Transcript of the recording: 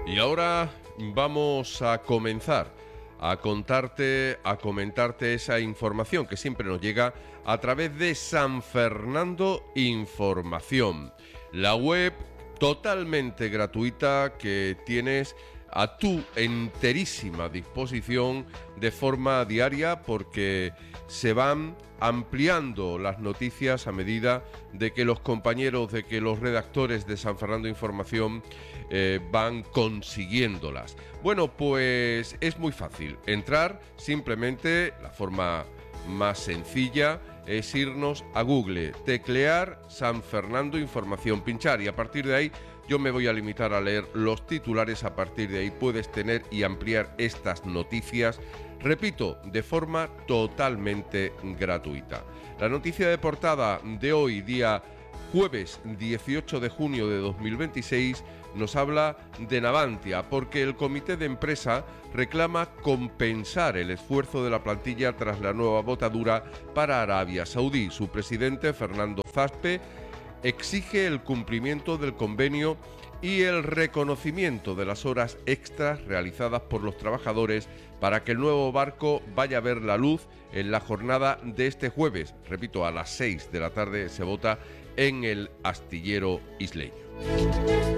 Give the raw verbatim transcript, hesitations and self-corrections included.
Y ahora vamos a comenzar a contarte, a comentarte esa información que siempre nos llega a través de San Fernando Información, la web totalmente gratuita que tienes a tu enterísima disposición de forma diaria, porque se van ampliando las noticias a medida de que los compañeros, de que los redactores de San Fernando Información eh, van consiguiéndolas. Bueno, pues es muy fácil entrar, simplemente la forma más sencilla es irnos a Google, teclear San Fernando Información, pinchar, y a partir de ahí yo me voy a limitar a leer los titulares. A partir de ahí puedes tener y ampliar estas noticias, repito, de forma totalmente gratuita. La noticia de portada de hoy, día jueves dieciocho de junio de dos mil veintiséis, nos habla de Navantia, porque el comité de empresa reclama compensar el esfuerzo de la plantilla tras la nueva botadura para Arabia Saudí. Su presidente, Fernando Zaspe, exige el cumplimiento del convenio y el reconocimiento de las horas extras realizadas por los trabajadores para que el nuevo barco vaya a ver la luz en la jornada de este jueves. Repito, a las seis de la tarde se vota en el astillero isleño.